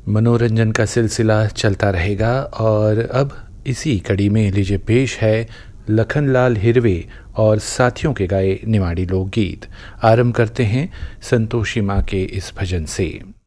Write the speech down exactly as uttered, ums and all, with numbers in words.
मनोरंजन का सिलसिला चलता रहेगा और अब इसी कड़ी में लीजिए पेश है लखनलाल हिरवे और साथियों के गाए निमाड़ी लोकगीत। आरंभ करते हैं संतोषी माँ के इस भजन से।